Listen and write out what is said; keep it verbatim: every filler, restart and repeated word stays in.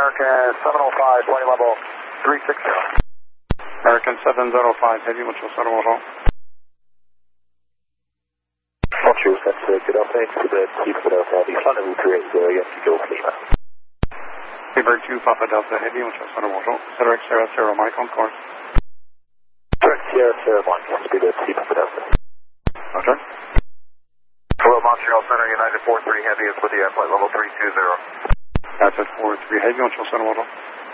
American seven oh five, flight level three six zero. American seven oh five, heavy, what's your settle level? True, that's uh, good update to the T for Delta Heavy, flight level three eight zero, yes, Eagle Lima. Sabre two, Papa Delta Heavy, what's your settle level? Cedric Sierra Sierra Mike on course. Cedric Sierra Sierra Mike, yes, be the T for Delta. Roger. Hello, Montreal Center, United four three Heavy is with you at flight level three two zero. That's at four three Heavy, what's your settle level?